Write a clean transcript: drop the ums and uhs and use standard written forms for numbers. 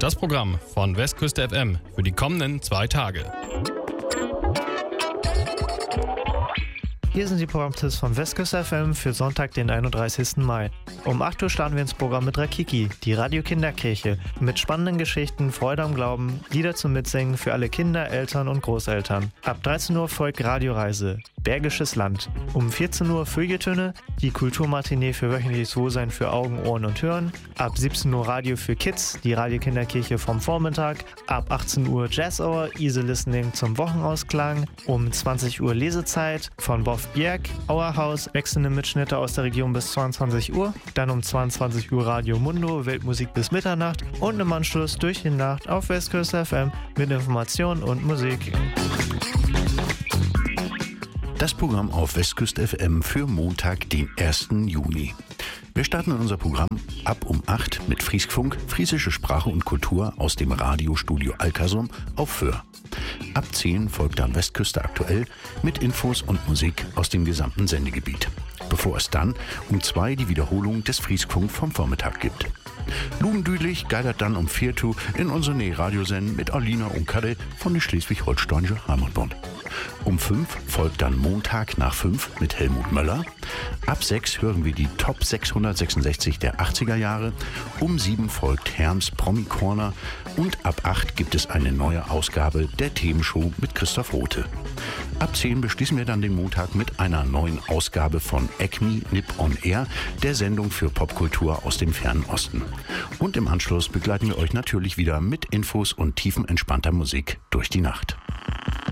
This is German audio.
Das Programm von Westküste FM für die kommenden 2 Tage. Hier sind die Programmtipps von Westküste FM für Sonntag, den 31. Mai. Um 8 Uhr starten wir ins Programm mit Rakiki, die Radio-Kinderkirche, mit spannenden Geschichten, Freude am Glauben, Lieder zum Mitsingen für alle Kinder, Eltern und Großeltern. Ab 13 Uhr folgt Radioreise, Bergisches Land. Um 14 Uhr Feuilletöne, die Kulturmatinee für wöchentliches Wohlsein für Augen, Ohren und Hören. Ab 17 Uhr Radio für Kids, die Radio-Kinderkirche vom Vormittag. Ab 18 Uhr Jazz Hour, Easy Listening zum Wochenausklang. Um 20 Uhr Lesezeit von Boff Bjerg, Auerhaus, wechselnde Mitschnitte aus der Region bis 22 Uhr. Dann um 22 Uhr Radio Mundo, Weltmusik bis Mitternacht. Und im Anschluss durch die Nacht auf Westküste FM mit Informationen und Musik. Das Programm auf Westküste FM für Montag, den 1. Juni. Wir starten in unser Programm ab um 8 mit Frieskfunk, friesische Sprache und Kultur aus dem Radiostudio Alkersum auf Föhr. Ab 10 folgt dann Westküste aktuell mit Infos und Musik aus dem gesamten Sendegebiet. Bevor es dann um 2 die Wiederholung des Frieskfunk vom Vormittag gibt. Lugendüdlich geilert dann um 4 Uhr in unser Radiosenden mit Alina und Karre von der Schleswig-Holsteinische Heimatbund. Um 5 folgt dann Montag nach 5 mit Helmut Möller. Ab 6 hören wir die Top 666 der 80er Jahre. Um 7 folgt Herms Promi Corner. Und ab 8 gibt es eine neue Ausgabe der Themenshow mit Christoph Rothe. Ab 10 beschließen wir dann den Montag mit einer neuen Ausgabe von ECMI Nip on Air, der Sendung für Popkultur aus dem Fernen Osten. Und im Anschluss begleiten wir euch natürlich wieder mit Infos und tiefenentspannter Musik durch die Nacht.